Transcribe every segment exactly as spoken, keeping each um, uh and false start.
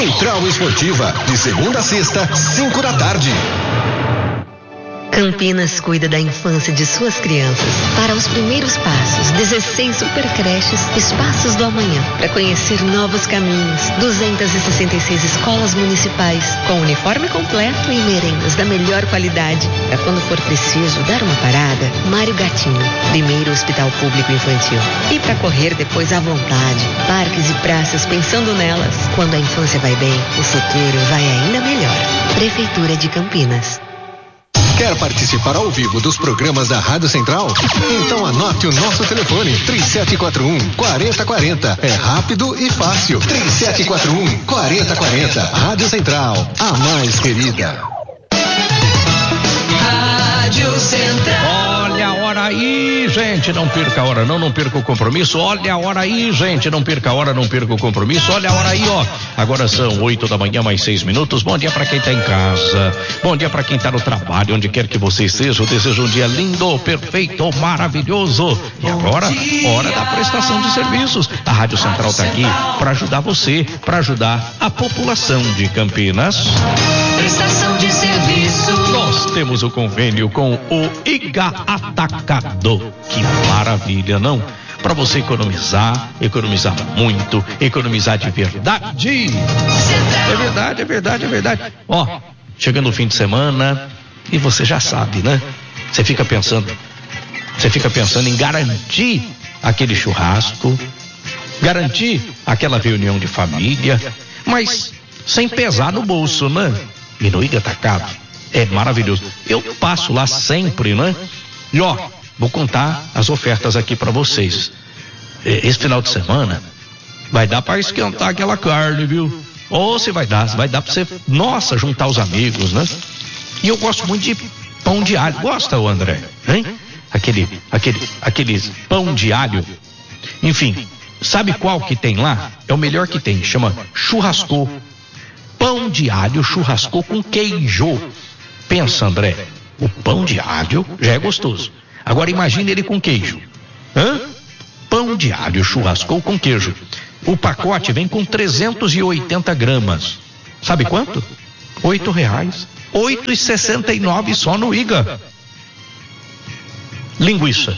Central Esportiva, de segunda a sexta, cinco da tarde. Campinas cuida da infância de suas crianças. Para os primeiros passos, dezesseis supercreches, espaços do amanhã. Para conhecer novos caminhos, duzentas e sessenta e seis escolas municipais, com uniforme completo e merendas da melhor qualidade. Para quando for preciso dar uma parada, Mário Gatinho, primeiro hospital público infantil. E para correr depois à vontade, parques e praças pensando nelas. Quando a infância vai bem, o futuro vai ainda melhor. Prefeitura de Campinas. Quer participar ao vivo dos programas da Rádio Central? Então anote o nosso telefone, três sete quatro um, quatro zero quatro zero. É rápido e fácil. três sete quatro um, quatro zero quatro zero. Rádio Central, a mais querida. Rádio Central. Olha a hora aí, gente, não perca a hora, não, não perca o compromisso. Olha a hora aí, gente, não perca a hora, não perca o compromisso. Olha a hora aí, ó. Agora são oito da manhã, mais seis minutos. Bom dia pra quem tá em casa. Bom dia pra quem tá no trabalho, onde quer que você esteja. Eu desejo um dia lindo, perfeito, maravilhoso. E agora, hora da prestação de serviços. A Rádio Central tá aqui pra ajudar você, pra ajudar a população de Campinas. Prestação de serviço. Nós temos o convênio com o Iga Atacado. Que maravilha, não? Para você economizar, economizar muito, economizar de verdade. É verdade, é verdade, é verdade. Ó, chegando o fim de semana e você já sabe, né? Você fica pensando, você fica pensando em garantir aquele churrasco, garantir aquela reunião de família, mas sem pesar no bolso, né? E no Iga Atacado é maravilhoso. Eu passo lá sempre, né? E ó, vou contar as ofertas aqui para vocês. Esse final de semana vai dar para esquentar aquela carne, viu? Ou se vai dar, vai dar para você, nossa, juntar os amigos, né? E eu gosto muito de pão de alho. Gosta, o André? Hein? Aquele, aquele, aquele pão de alho. Enfim, sabe qual que tem lá? É o melhor que tem, chama churrasco. Pão de alho churrasco com queijo. Pensa, André, o pão de alho já é gostoso. Agora imagine ele com queijo. Hã? Pão de alho churrasco com queijo. O pacote vem com trezentos e oitenta gramas. Sabe quanto? Oito reais. Oito e sessenta e nove só no Iga. Linguiça.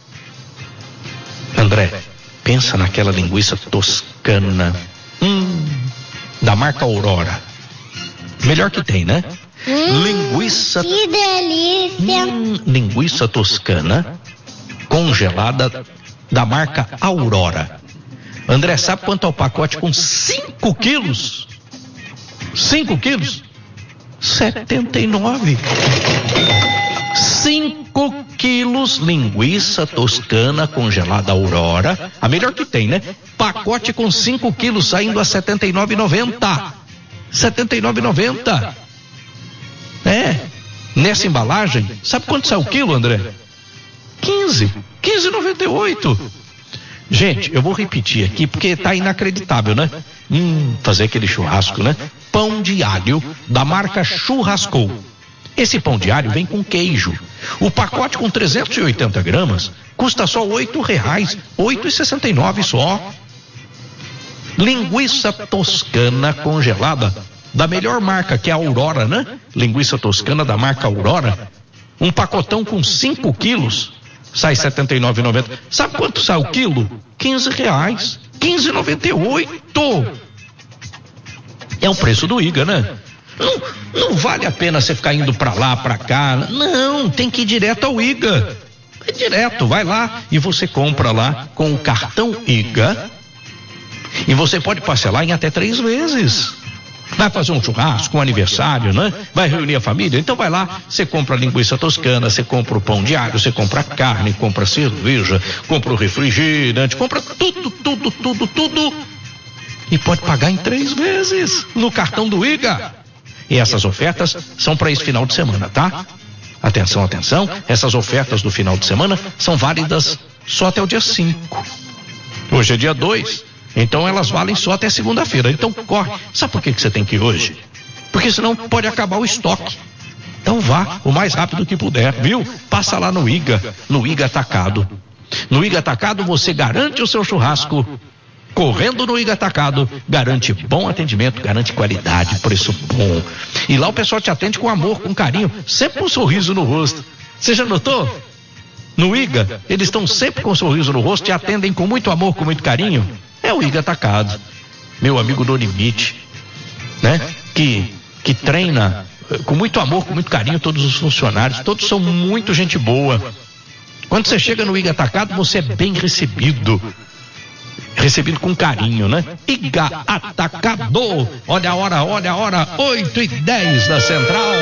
André, pensa naquela linguiça toscana. Hum, da marca Aurora. Melhor que tem, né? Hum, linguiça. Que delícia! Hum, linguiça toscana congelada da marca Aurora. André, sabe quanto é o pacote com cinco quilos? cinco quilos? setenta e nove. cinco quilos linguiça toscana congelada Aurora. A melhor que tem, né? Pacote com cinco quilos saindo a setenta e nove reais e noventa centavos. setenta e nove reais e noventa centavos. É, nessa embalagem, sabe quanto sai o quilo, André? quinze. quinze reais e noventa e oito centavos. Gente, eu vou repetir aqui porque tá inacreditável, né? Hum, fazer aquele churrasco, né? Pão de alho da marca Churrasco. Esse pão de alho vem com queijo. O pacote com trezentos e oitenta gramas custa só oito reais, oito e sessenta e nove só. Linguiça toscana congelada da melhor marca, que é a Aurora, né? Linguiça toscana da marca Aurora. Um pacotão com cinco quilos sai setenta e nove reais e noventa centavos. Sabe quanto sai o quilo? quinze reais. quinze reais e noventa e oito centavos. É o preço do Iga, né? Não, não vale a pena você ficar indo pra lá, pra cá. Não, tem que ir direto ao Iga. É direto, vai lá e você compra lá com o cartão Iga. E você pode parcelar em até três vezes. Vai fazer um churrasco, um aniversário, né? Vai reunir a família? Então vai lá, você compra a linguiça toscana, você compra o pão de alho, você compra a carne, compra a cerveja, compra o refrigerante, compra tudo, tudo, tudo, tudo. E pode pagar em três vezes no cartão do Iga. E essas ofertas são para esse final de semana, tá? Atenção, atenção, essas ofertas do final de semana são válidas só até o dia cinco. Hoje é dia dois. Então elas valem só até segunda-feira. Então corre. Sabe por que que você tem que ir hoje? Porque senão pode acabar o estoque. Então vá o mais rápido que puder, viu? Passa lá no Iga, no Iga Atacado. No Iga Atacado você garante o seu churrasco correndo no Iga Atacado, garante bom atendimento, garante qualidade, preço bom. E lá o pessoal te atende com amor, com carinho, sempre com um sorriso no rosto. Você já notou? No Iga, eles estão sempre com um sorriso no rosto, te atendem com muito amor, com muito carinho. É o Iga Atacado. Meu amigo No Limite, né? Que, que treina com muito amor, com muito carinho todos os funcionários, todos são muito gente boa. Quando você chega no Iga Atacado, você é bem recebido. Recebido com carinho, né? Iga Atacado. Olha a hora, olha a hora, oito e dez da Central.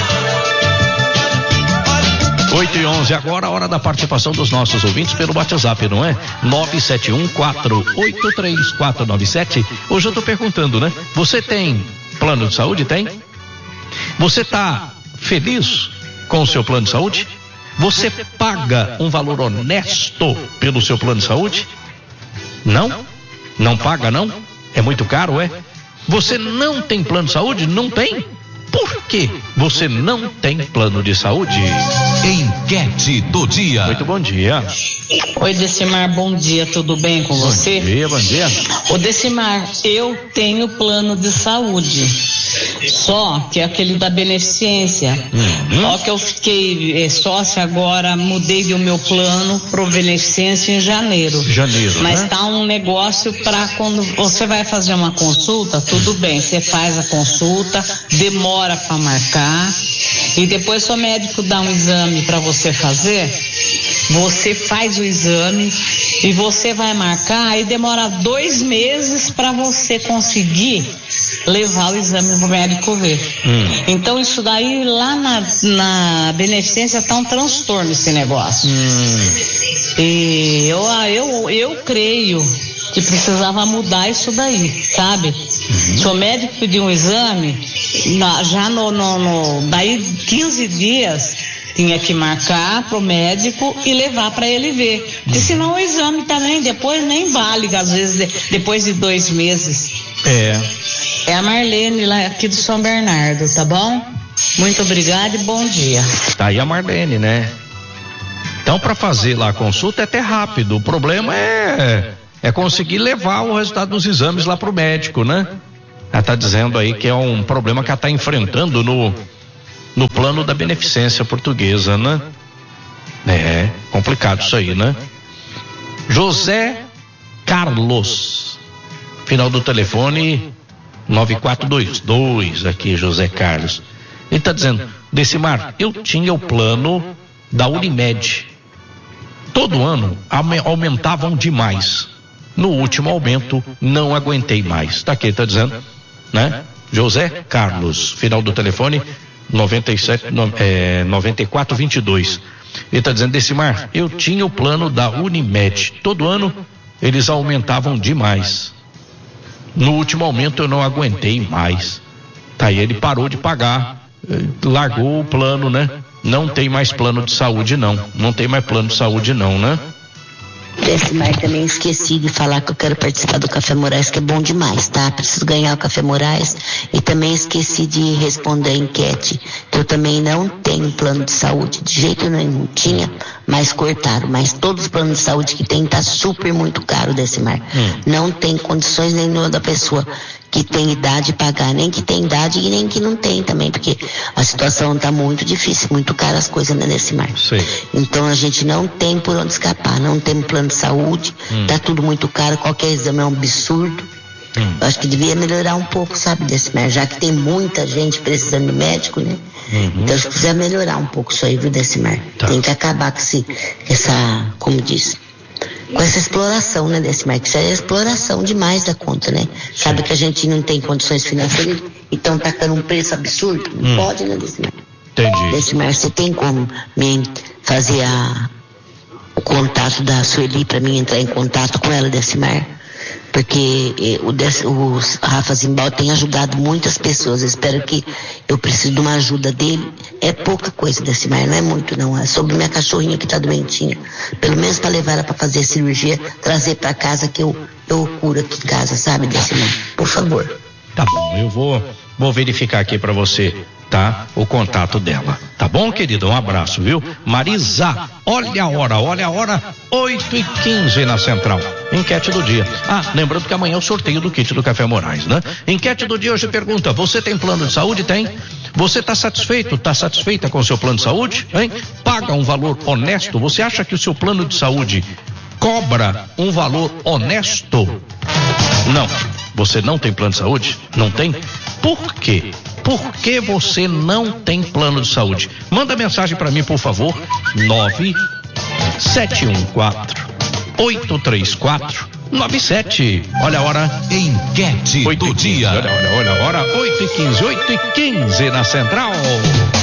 oito e onze agora, hora da participação dos nossos ouvintes pelo WhatsApp, não é? nove sete um quatro oito três quatro nove sete. Hoje eu tô perguntando, né? Você tem plano de saúde? Tem? Você tá feliz com o seu plano de saúde? Você paga um valor honesto pelo seu plano de saúde? Não? Não paga, não? É muito caro, é? Você não tem plano de saúde? Não tem? Por que você não tem plano de saúde? Enquete do dia. Muito bom dia. Oi, Decimar, bom dia, tudo bem com Bom você? dia, bom dia. Ô, Decimar, eu tenho plano de saúde, só que é aquele da beneficência. Uhum. Só que eu fiquei é, sócia agora, mudei do meu plano pro beneficência em janeiro. Janeiro, Mas né? tá um negócio para quando você vai fazer uma consulta, tudo bem, você faz a consulta, demora para marcar e depois seu médico dá um exame para você fazer, você faz o exame e você vai marcar e demora dois meses para você conseguir levar o exame pro médico ver. Hum. Então isso daí lá na, na beneficência tá um transtorno esse negócio. Hum. E eu, eu, eu creio que precisava mudar isso daí, sabe? Uhum. Se o médico pedir um exame, na, já no, no, no, daí quinze dias tinha que marcar pro médico e levar para ele ver. Porque senão o exame também depois nem vale, às vezes de, depois de dois meses. É. É a Marlene lá aqui do São Bernardo, tá bom? Muito obrigada e bom dia. Tá aí a Marlene, né? Então, para fazer lá a consulta é até rápido. O problema é, é conseguir levar o resultado dos exames lá pro médico, né? Ela tá dizendo aí que é um problema que ela tá enfrentando no, no plano da beneficência portuguesa, né? É, complicado isso aí, né? José Carlos, final do telefone nove quatro dois dois, aqui, José Carlos. Ele tá dizendo: Decimar, eu tinha o plano da Unimed. Todo ano aumentavam demais. No último aumento, não aguentei mais. Tá aqui, tá dizendo, né? José Carlos, final do telefone noventa e sete, é, noventa e quatro vinte e dois. Ele tá dizendo: Decimar, eu tinha o plano da Unimed. Todo ano eles aumentavam demais. No último aumento eu não aguentei mais. Tá aí, ele parou de pagar, largou o plano, né? Não tem mais plano de saúde, não. Não tem mais plano de saúde, não, né? Decimar, também esqueci de falar que eu quero participar do Café Moraes, que é bom demais, tá? Preciso ganhar o Café Moraes. E também esqueci de responder a enquete, que eu também não tenho plano de saúde, de jeito nenhum. Tinha, mas cortaram. Mas todos os planos de saúde que tem tá super muito caro, Decimar. Hum. Não tem condições nenhuma da pessoa que tem idade pagar, nem que tem idade e nem que não tem também, porque a situação tá muito difícil, muito cara as coisas, né, Decimar? Sim. Então a gente não tem por onde escapar, não tem plano de saúde, hum. tá tudo muito caro, qualquer exame é um absurdo. Hum. Eu acho que devia melhorar um pouco, sabe, Decimar? Já que tem muita gente precisando de médico, né? Uhum. Então acho que precisa melhorar um pouco isso aí, viu, Decimar? Tá. Tem que acabar com esse, essa, como diz, com essa exploração, né, Decimar? Que isso é exploração demais da conta, né? Sim. Sabe que a gente não tem condições financeiras, então tacando um preço absurdo, não hum. pode, né, Decimar? Entendi. Decimar, você tem como me fazer a, o contato da Sueli para mim entrar em contato com ela, Decimar? Porque eh, o, Dec, o Rafa Zimbal tem ajudado muitas pessoas. Eu espero que eu preciso de uma ajuda dele. É pouca coisa, Decimar, não é muito não. É sobre minha cachorrinha que tá doentinha. Pelo menos para levar ela para fazer cirurgia, trazer para casa que eu, eu curo aqui em casa, sabe, Decimar? Por favor. Tá bom, eu vou, vou verificar aqui pra você, tá? O contato dela. Tá bom, querida? Um abraço, viu? Marisa, olha a hora, olha a hora, oito e quinze na Central. Enquete do dia. Ah, lembrando que amanhã é o sorteio do kit do Café Moraes, né? Enquete do dia hoje pergunta, você tem plano de saúde? Tem? Você tá satisfeito? Tá satisfeita com o seu plano de saúde? Hein? Paga um valor honesto? Você acha que o seu plano de saúde cobra um valor honesto? Não. Você não tem plano de saúde? Não tem? Por quê? Por que você não tem plano de saúde? Manda mensagem para mim, por favor. nove sete um quatro oito três quatro nove sete. Olha a hora. Enquete do dia. Olha, olha, olha a hora. oito e quinze, oito e quinze na Central.